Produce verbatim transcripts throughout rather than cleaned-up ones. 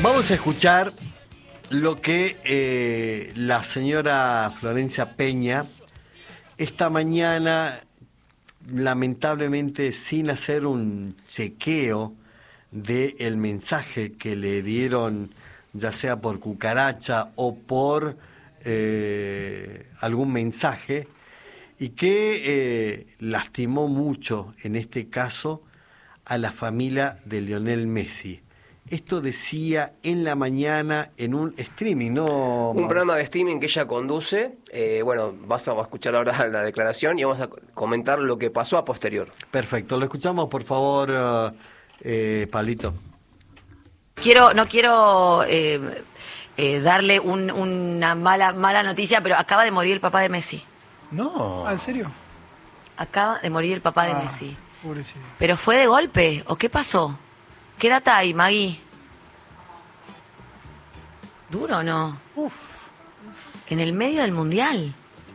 Vamos a escuchar lo que eh, la señora Florencia Peña esta mañana, lamentablemente sin hacer un chequeo del mensaje que le dieron, ya sea por cucaracha o por eh, algún mensaje, y que eh, lastimó mucho, en este caso, a la familia de Lionel Messi. Esto decía en la mañana en un streaming, ¿no? Un programa de streaming que ella conduce. Eh, bueno, vas a escuchar ahora la declaración y vamos a comentar lo que pasó a posterior. Perfecto, lo escuchamos, por favor, uh, eh, Pablito. Quiero, no quiero eh, eh, darle un, una mala, mala noticia, pero acaba de morir el papá de Messi. No. ¿Ah, en serio? Acaba de morir el papá de Ah, Messi. pobrecito. ¿Pero fue de golpe o qué pasó? ¿Qué data hay, Magui? ¿Duro o no? Uf. En el medio del mundial.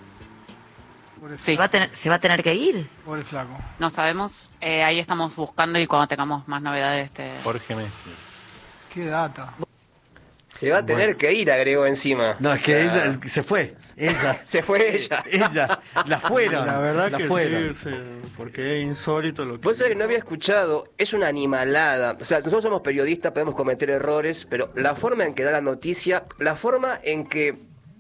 Pobre, ¿Se va a tener, se va a tener que ir? pobre flaco. No sabemos, eh, ahí estamos buscando y cuando tengamos más novedades te... Jorge Messi. Qué data. Se va a tener Bueno. que ir, agregó encima. No, es que O sea, ella se fue, ella. se fue ella. Ella, la fueron. La verdad la que fueron. sí, sí, porque es insólito lo que... Vos sabés que no había escuchado, es una animalada. O sea, nosotros somos periodistas, podemos cometer errores, pero la forma en que da la noticia, la forma en que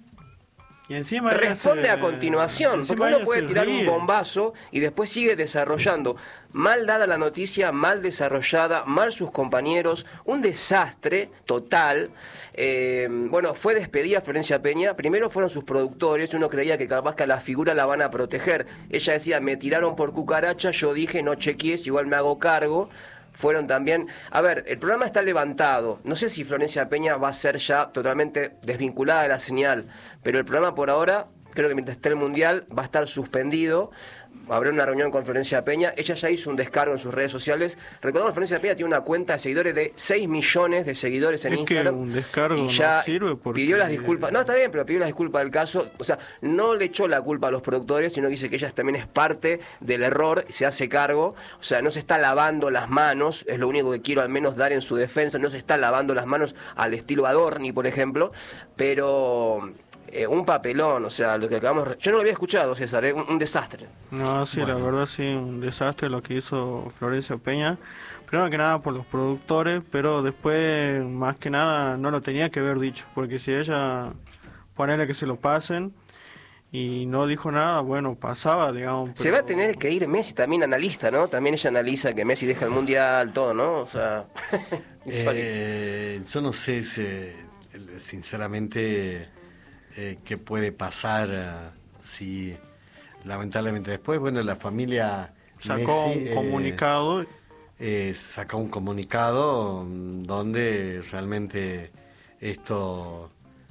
Y encima ella responde se- a continuación, encima porque uno ella puede se tirar un ríe. bombazo y después sigue desarrollando. Mal dada la noticia, mal desarrollada, mal sus compañeros, un desastre total. Eh, bueno, fue despedida Florencia Peña. Primero fueron sus productores, uno creía que capaz que a la figura la van a proteger. Ella decía, me tiraron por cucaracha, yo dije, no chequees, igual me hago cargo. Fueron también... A ver, el programa está levantado. No sé si Florencia Peña va a ser ya totalmente desvinculada de la señal, pero el programa por ahora, creo que mientras esté el Mundial, va a estar suspendido. Habrá una reunión con Florencia Peña. Ella ya hizo un descargo en sus redes sociales. Recordamos que Florencia Peña tiene una cuenta de seguidores de seis millones de seguidores en Es que Instagram. un descargo y ya no sirve porque- pidió las disculpas. No, está bien, pero pidió las disculpas del caso. O sea, no le echó la culpa a los productores, sino que dice que ella también es parte del error y se hace cargo. O sea, no se está lavando las manos, es lo único que quiero al menos dar en su defensa. No se está lavando las manos al estilo Adorni, por ejemplo, pero... Eh, un papelón, o sea, lo que acabamos... Yo no lo había escuchado, César, ¿eh? un, un desastre. No, sí, Bueno. la verdad sí, un desastre lo que hizo Florencia Peña. Primero que nada por los productores, pero después, más que nada, no lo tenía que haber dicho, porque si ella, ponele que se lo pasen, y no dijo nada, bueno, pasaba, digamos. Se pero- va a tener que ir Messi, también analista, ¿no? También ella analiza que Messi deja el Mundial, todo, ¿no? O sea... insólito. Eh, yo no sé, si, sinceramente, eh, qué puede pasar eh, si, lamentablemente, después, bueno, la familia Sacó Messi, un eh, comunicado. eh, sacó un comunicado mm, donde realmente esto...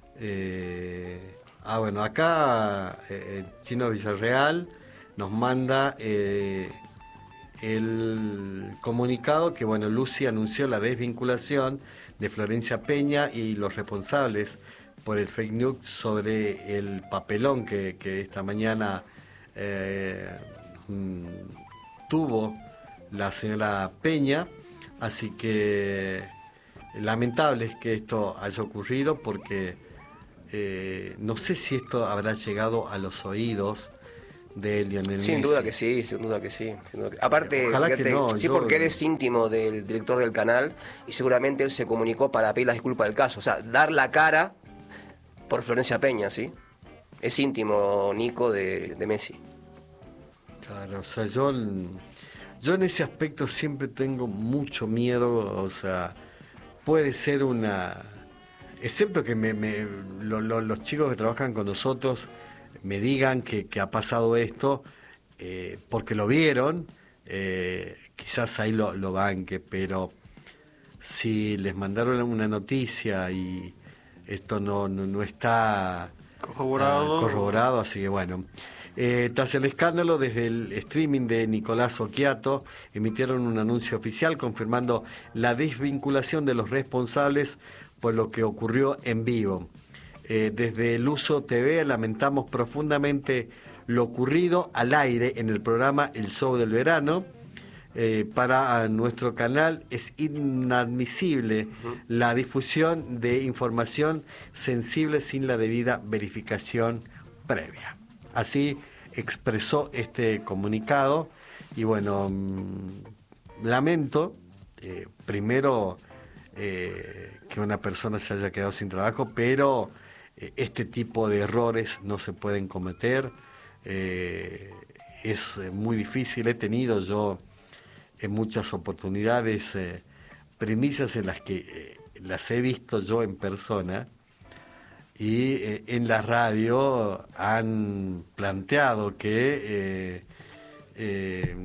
eh, ah, bueno, acá eh, Chino Villarreal nos manda eh, el comunicado que, bueno, Lucy anunció la desvinculación de Florencia Peña y los responsables por el fake news sobre el papelón que, que esta mañana eh, mm, tuvo la señora Peña. Así que lamentable es que esto haya ocurrido, porque eh, no sé si esto habrá llegado a los oídos de Lionel Messi. Sin duda que sí, sin duda que sí. sin duda que- Aparte, Ojalá que fíjate, no, sí, yo- porque él es íntimo del director del canal y seguramente él se comunicó para pedir las disculpas del caso. O sea, dar la cara por Florencia Peña, ¿sí? Es íntimo, Nico, de, de Messi. Claro, o sea, yo, yo en ese aspecto siempre tengo mucho miedo, o sea, puede ser una... Excepto que me, me- lo- lo- los chicos que trabajan con nosotros me digan que, que ha pasado esto, eh, porque lo vieron, eh, quizás ahí lo, lo banque, pero si les mandaron una noticia y esto no, no, no está Corroborado. ah, corroborado, así que bueno. Eh, tras el escándalo, desde el streaming de Nicolás Occhiato emitieron un anuncio oficial confirmando la desvinculación de los responsables por lo que ocurrió en vivo. Eh, desde Luso T V lamentamos profundamente lo ocurrido al aire en el programa El Show del Verano. eh, para nuestro canal es inadmisible uh-huh. la difusión de información sensible sin la debida verificación previa. Así expresó este comunicado y bueno, mmm, lamento eh, primero eh, que una persona se haya quedado sin trabajo, pero eh, este tipo de errores no se pueden cometer. Eh, es eh, muy difícil. He tenido yo en muchas oportunidades eh, primicias en las que eh, las he visto yo en persona y eh, en la radio han planteado que eh, eh,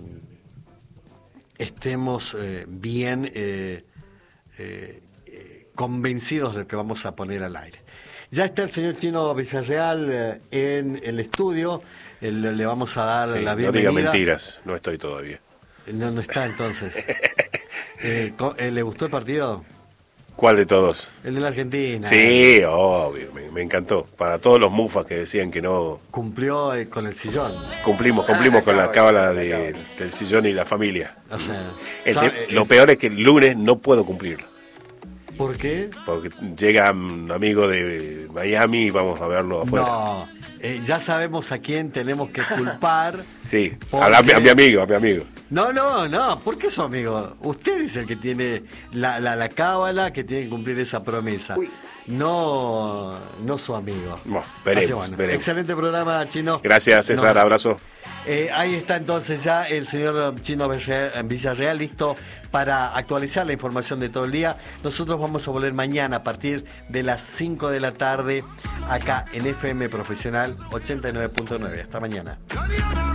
estemos eh, bien eh, eh, eh, convencidos de lo que vamos a poner al aire. Ya está el señor Chino Villarreal eh, en el estudio. El, le vamos a dar sí, la bienvenida. No diga mentiras, no estoy todavía. No, no está entonces. eh, ¿Le gustó el partido? ¿Cuál de todos? El de la Argentina. Sí, obvio, me, me encantó. Para todos los mufas que decían que no... Cumplió eh, con el sillón. Cumplimos, cumplimos Ah, con la cábala, cábala la de, cábala. del sillón y la familia. O sea, El sabe, te- eh, lo peor es que el lunes no puedo cumplirlo. ¿Por qué? Porque llega un amigo de Miami y vamos a verlo afuera. No, eh, ya sabemos a quién tenemos que culpar. Sí, Porque- a, la- a mi amigo, a mi amigo. No, no, no, ¿por qué su amigo? Usted es el que tiene la, la, la cábala que tiene que cumplir esa promesa. Uy. No, no su amigo. Bueno, veremos, Así, bueno, veremos. excelente programa, Chino. Gracias, César, No. abrazo. Eh, ahí está entonces ya el señor Chino Villarreal, Villarreal listo para actualizar la información de todo el día. Nosotros vamos a volver mañana a partir de las cinco de la tarde acá en F M Profesional ochenta y nueve punto nueve. Hasta mañana.